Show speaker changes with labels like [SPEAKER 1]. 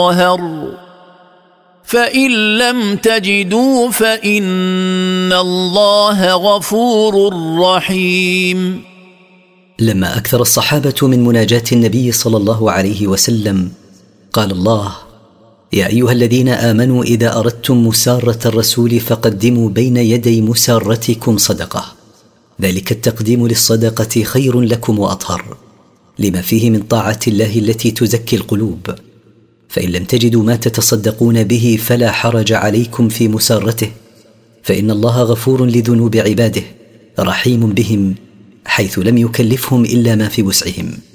[SPEAKER 1] ظهر فإن لم تجدوا فإن الله غفور رحيم.
[SPEAKER 2] لما أكثر الصحابة من مناجاة النبي صلى الله عليه وسلم قال الله: يا أيها الذين آمنوا إذا أردتم مسارة الرسول فقدموا بين يدي مسارتكم صدقة، ذلك التقديم للصدقة خير لكم وأطهر، لما فيه من طاعة الله التي تزكي القلوب. فإن لم تجدوا ما تتصدقون به فلا حرج عليكم في مسارته، فإن الله غفور لذنوب عباده رحيم بهم، حيث لم يكلفهم إلا ما في وسعهم.